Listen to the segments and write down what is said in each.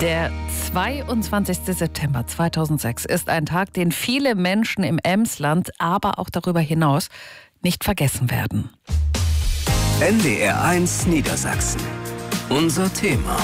Der 22. September 2006 ist ein Tag, den viele Menschen im Emsland, aber auch darüber hinaus nicht vergessen werden. NDR1 Niedersachsen. Unser Thema.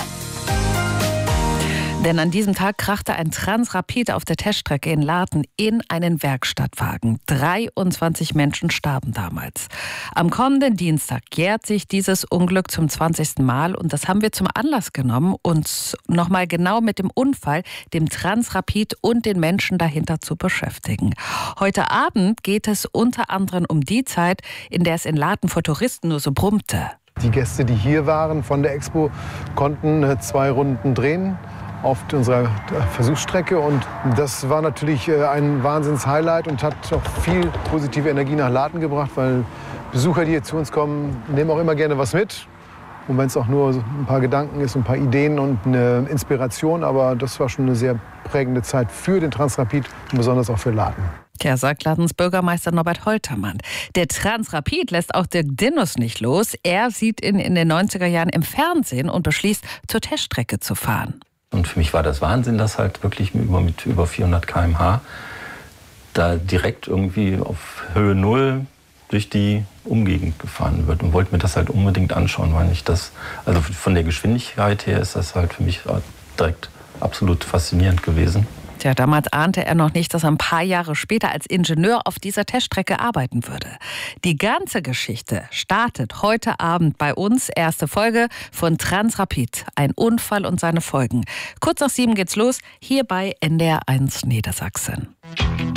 Denn an diesem Tag krachte ein Transrapid auf der Teststrecke in Laden in einen Werkstattwagen. 23 Menschen starben damals. Am kommenden Dienstag jährt sich dieses Unglück zum 20. Mal. Und das haben wir zum Anlass genommen, uns nochmal genau mit dem Unfall, dem Transrapid und den Menschen dahinter zu beschäftigen. Heute Abend geht es unter anderem um die Zeit, in der es in Laden vor Touristen nur so brummte. Die Gäste, die hier waren von der Expo, konnten 2 Runden drehen auf unserer Versuchsstrecke, und das war natürlich ein Wahnsinns-Highlight und hat auch viel positive Energie nach Laden gebracht, weil Besucher, die hier zu uns kommen, nehmen auch immer gerne was mit. Und wenn es auch nur ein paar Gedanken ist, ein paar Ideen und eine Inspiration, aber das war schon eine sehr prägende Zeit für den Transrapid und besonders auch für Laden. Tja, sagt Ladens Bürgermeister Norbert Holtermann. Der Transrapid lässt auch Dirk Dinnus nicht los. Er sieht ihn in den 90er Jahren im Fernsehen und beschließt, zur Teststrecke zu fahren. Und für mich war das Wahnsinn, dass halt wirklich mit über 400 km/h da direkt irgendwie auf Höhe 0 durch die Umgegend gefahren wird, und wollte mir das halt unbedingt anschauen, weil ich das, also von der Geschwindigkeit her ist das halt für mich direkt absolut faszinierend gewesen. Tja, damals ahnte er noch nicht, dass er ein paar Jahre später als Ingenieur auf dieser Teststrecke arbeiten würde. Die ganze Geschichte startet heute Abend bei uns. Erste Folge von Transrapid, ein Unfall und seine Folgen. Kurz nach 7 geht's los, hier bei NDR1 Niedersachsen.